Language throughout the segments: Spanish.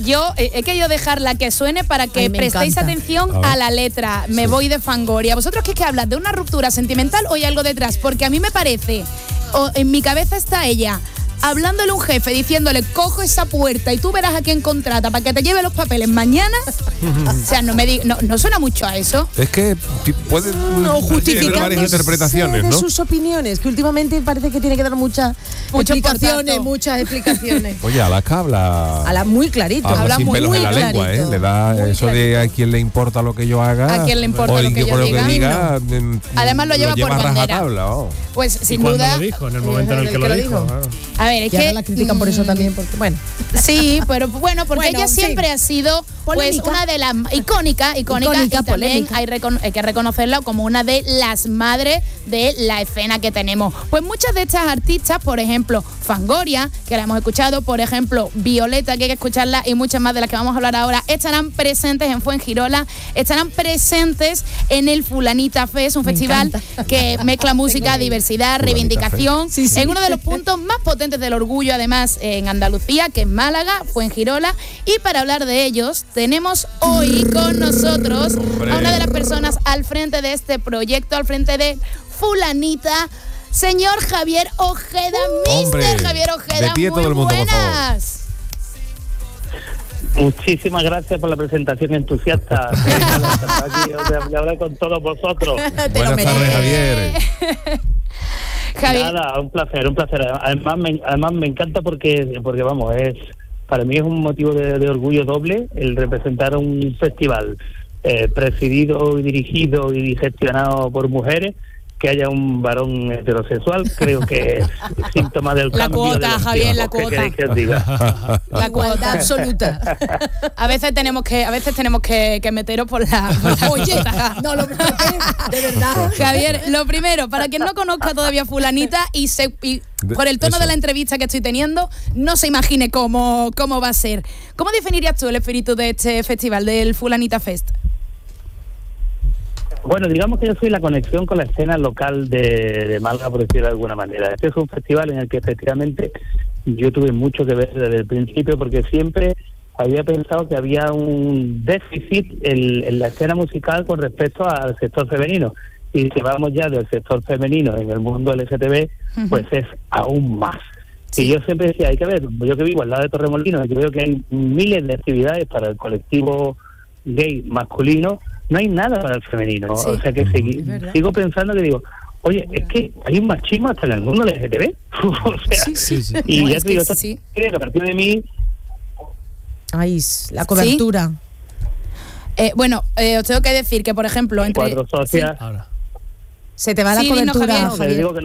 yo he querido dejarla que suene para que prestéis atención a la letra. Me voy de Fangoria. ¿Vosotros qué hablas? ¿De una ruptura sentimental o hay algo detrás? Porque a mí me parece, en mi cabeza está ella hablándole a un jefe, diciéndole, cojo esa puerta y tú verás a quién contrata para que te lleve los papeles mañana. O sea, no suena mucho a eso. Es que puede tener varias interpretaciones, ¿no? De sus opiniones, que últimamente parece que tiene que dar muchas explicaciones. Oye, Alaska habla muy clarito. Habla sin pelos en la clarito. lengua, Le da muy eso clarito. De a quién le importa lo que yo haga. A quién le importa lo que yo diga. Además lo lleva por bandera. Pues sin duda. Lo dijo, en el momento en el que lo dijo. A ver, es que ahora la critican por eso también, porque sí, pero porque ella siempre ha sido pues una de las icónica y también hay que reconocerla como una de las madres de la escena que tenemos. Pues muchas de estas artistas, por ejemplo, Fangoria, que la hemos escuchado, por ejemplo, Violeta, que hay que escucharla, y muchas más de las que vamos a hablar ahora, estarán presentes en Fuengirola, estarán presentes en el Fulanita Fest, un festival que mezcla música, diversidad, reivindicación, en uno de los puntos más potentes del orgullo, además, en Andalucía, que es Málaga, Fuengirola. Y para hablar de ellos, tenemos hoy con nosotros a una de las personas al frente de este proyecto, al frente de Fulanita, señor Javier Ojeda, Mr. Javier Ojeda. De pie todo el mundo, por favor. Muchísimas gracias por la presentación entusiasta. Aquí de hablar con todos vosotros. Buenas tardes, Javier. Nada, un placer. Además me encanta porque vamos, para mí es un motivo de orgullo doble el representar un festival presidido y dirigido y gestionado por mujeres, que haya un varón heterosexual. Creo que es síntoma del cambio. La cuota, Javier, la cuota. La igualdad absoluta. A veces tenemos que meteros por la Oye, no lo metéis, de verdad. Javier, lo primero, para quien no conozca todavía Fulanita y por el tono de la entrevista que estoy teniendo, no se imagine cómo va a ser. ¿Cómo definirías tú el espíritu de este festival, del Fulanita Fest? Bueno, digamos que yo soy la conexión con la escena local de Málaga, por decirlo de alguna manera. Este es un festival en el que efectivamente yo tuve mucho que ver desde el principio, porque siempre había pensado que había un déficit en la escena musical con respecto al sector femenino. Y si vamos ya del sector femenino en el mundo LGTB, pues es aún más. Sí. Y yo siempre decía, hay que ver, yo que vivo al lado de Torremolinos, que veo que hay miles de actividades para el colectivo gay masculino, no hay nada para el femenino. Sí. O sea que sigo pensando que digo, oye, es que hay un machismo hasta en el mundo LGTB. O sea, sí. Y no, ya te digo, que a partir de mí... Ay, la cobertura. Bueno, os tengo que decir que, por ejemplo, entre 4 socias... Ahora. Se te va la cobertura. No, Javier. Digo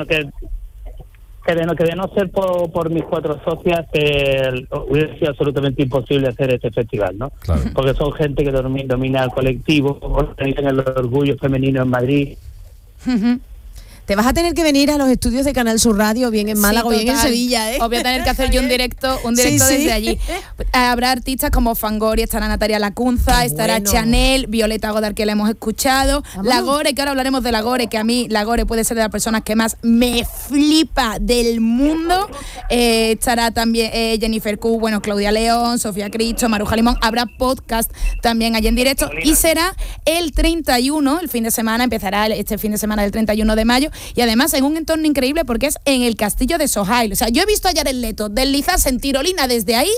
que de no ser por mis 4 socias, hubiera sido absolutamente imposible hacer este festival, ¿no? Claro. Porque son gente que domina el colectivo, organizan el orgullo femenino en Madrid. Te vas a tener que venir a los estudios de Canal Sur Radio, bien en Málaga, bien en Sevilla, ¿eh? Os voy a tener que hacer yo un directo desde allí. Habrá artistas como Fangoria, estará Natalia Lacunza, estará Chanel, Violeta Godard, que la hemos escuchado, La Gore, que ahora hablaremos de La Gore, que a mí La Gore puede ser de las personas que más me flipa del mundo. Estará también Jennifer Q, Claudia León, Sofía Cristo, Maruja Limón. Habrá podcast también allí en directo. Y será el 31, el fin de semana, empezará este fin de semana del 31 de mayo. Y además en un entorno increíble porque es en el castillo de Sohail. O sea, yo he visto a Jared Leto deslizarse en tirolina desde ahí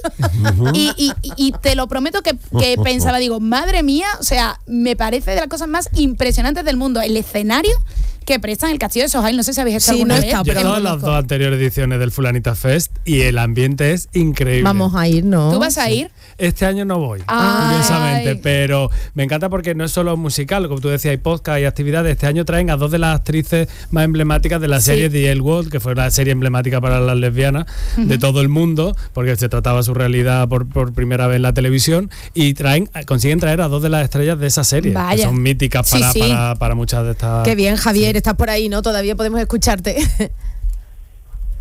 y te lo prometo que pensaba, digo, madre mía, o sea, me parece de las cosas más impresionantes del mundo. El escenario que prestan el castillo de Sohail, no sé si habéis estado alguna vez. Yo he estado en las 2 anteriores ediciones del Fulanita Fest y el ambiente es increíble. Vamos a ir, ¿no? ¿Tú vas a ir? Este año no voy, curiosamente, pero me encanta porque no es solo musical, como tú decías, hay podcast y actividades. Este año traen a 2 de las actrices más emblemáticas de la serie The L Word, que fue la serie emblemática para las lesbianas de todo el mundo, porque se trataba su realidad por primera vez en la televisión, y consiguen traer a 2 de las estrellas de esa serie, que son míticas para muchas de estas... Qué bien, Javier, estás por ahí, ¿no? Todavía podemos escucharte.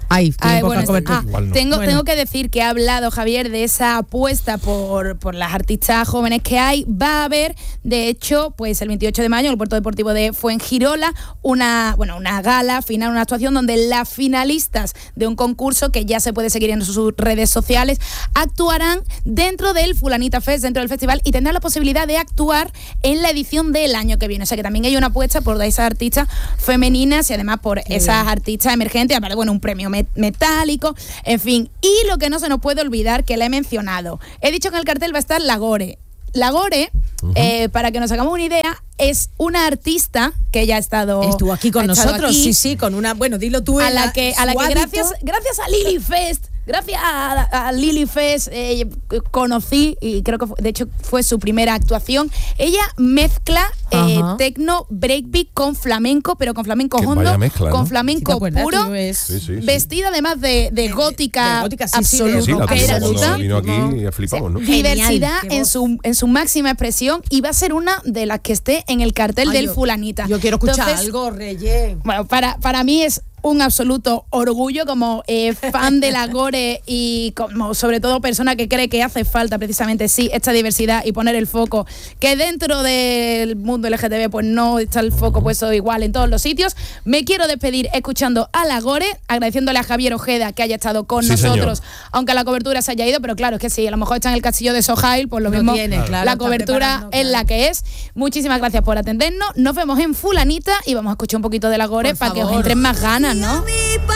Ay, tengo que decir que ha hablado Javier de esa apuesta por las artistas jóvenes que hay. Va a haber, de hecho, pues el 28 de mayo en el Puerto Deportivo de Fuengirola, una gala final, una actuación donde las finalistas de un concurso que ya se puede seguir en sus redes sociales actuarán dentro del Fulanita Fest, dentro del festival, y tendrán la posibilidad de actuar en la edición del año que viene. O sea que también hay una apuesta por esas artistas femeninas y además por esas artistas emergentes, aparte, bueno, un premio metálico, en fin. Y lo que no se nos puede olvidar, que la he mencionado, he dicho que en el cartel va a estar Lagore. Lagore, para que nos hagamos una idea, es una artista que ya estuvo aquí con nosotros, sí, con una, bueno, dilo tú, a la que gracias a Lily Fest. Gracias a Lily Fest conocí, y creo que de hecho fue su primera actuación. Ella mezcla techno, breakbeat con flamenco, pero con flamenco hondo, mezcla, con flamenco puro, vestida además de gótica, absoluta. Vino aquí y flipamos, ¿no? Diversidad en su máxima expresión, y va a ser una de las que esté en el cartel del Fulanita. Yo quiero escuchar algo, Reyes. Bueno, para mí es un absoluto orgullo como fan de Lagore y como sobre todo persona que cree que hace falta precisamente esta diversidad y poner el foco, que dentro del mundo LGTB pues no está el foco puesto igual en todos los sitios. Me quiero despedir escuchando a Lagore, agradeciéndole a Javier Ojeda que haya estado con nosotros, aunque la cobertura se haya ido, pero claro, es que si a lo mejor está en el castillo de Sohail, pues lo mismo la cobertura es la que es. Muchísimas gracias por atendernos, nos vemos en Fulanita y vamos a escuchar un poquito de Lagore para que os entren más ganas, ¿no?